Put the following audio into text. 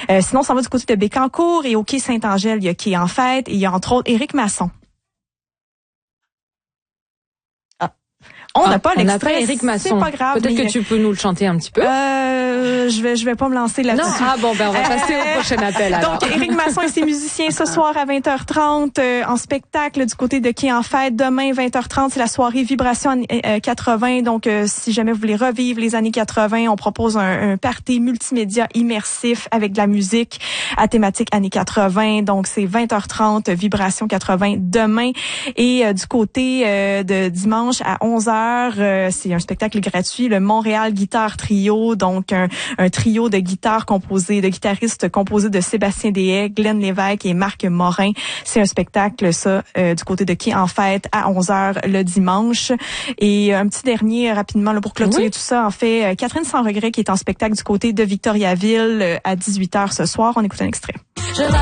Sinon, on s'en va du côté de Bécancour et au quai Saint-Angèle, il y a Quai en fête et il y a entre autres Éric Masson. On n'a pas l'extrait. Éric Masson. C'est pas grave. Peut-être que tu peux nous le chanter un petit peu. Je vais pas me lancer là-dessus. Non. Ah bon, on va passer au prochain appel alors. Donc, Éric Masson et ses musiciens ce soir à 20h30 en spectacle du côté de Quai en fête. Demain, 20h30, c'est la soirée Vibration 80. Donc, si jamais vous voulez revivre les années 80, on propose un party multimédia immersif avec de la musique à thématique années 80. Donc, c'est 20h30, Vibration 80 demain. Et du côté de dimanche à 11h, c'est un spectacle gratuit, le Montréal Guitare Trio, donc un trio de guitaristes composé de Sébastien Deshaies, Glenn Lévesque et Marc Morin. C'est un spectacle, ça, du côté de Quai en fête à 11h le dimanche. Et un petit dernier rapidement là, pour clôturer tout ça, en fait, Catherine Sans Regret qui est en spectacle du côté de Victoriaville à 18h ce soir. On écoute un extrait.